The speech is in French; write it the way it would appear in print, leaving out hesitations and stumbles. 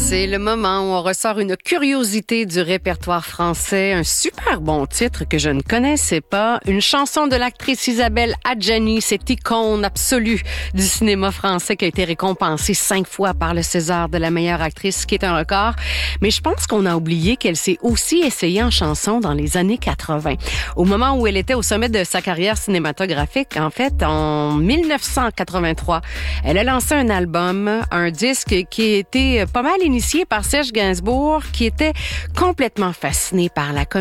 C'est le moment où on ressort une curiosité du répertoire français, un super bon titre que je ne connaissais pas, une chanson de l'actrice Isabelle Adjani, cette icône absolue du cinéma français qui a été récompensée 5 fois par le César de la meilleure actrice, ce qui est un record. Mais je pense qu'on a oublié qu'elle s'est aussi essayée en chanson dans les années 80. Au moment où elle était au sommet de sa carrière cinématographique, en fait, en 1983, elle a lancé un album, un disque qui était pas mal initié par Serge Gainsbourg, qui était complètement fasciné par la comédie